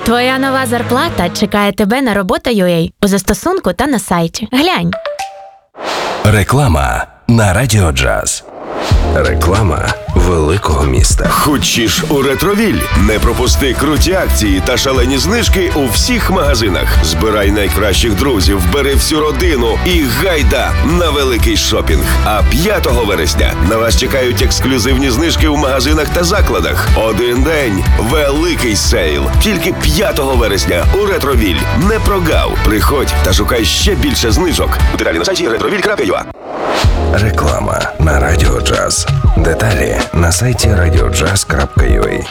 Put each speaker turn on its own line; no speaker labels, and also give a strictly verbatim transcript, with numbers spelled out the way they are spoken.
Твоя нова зарплата чекає тебе на робота.ua у застосунку та на сайті. Глянь.
Реклама на Радіо Джаз. Реклама великого міста.
Хочеш у Ретровіль? Не пропусти круті акції та шалені знижки у всіх магазинах. Збирай найкращих друзів, бери всю родину і гайда на великий шопінг. А п'ятого вересня на вас чекають ексклюзивні знижки у магазинах та закладах. Один день – великий сейл. Тільки п'ятого вересня у Ретровіль. Не прогав. Приходь та шукай ще більше знижок. Деталі на сайті ретровіль крапка ю а.
Реклама на Радіо Джаз. Деталі на сайті радіо джаз крапка ю а.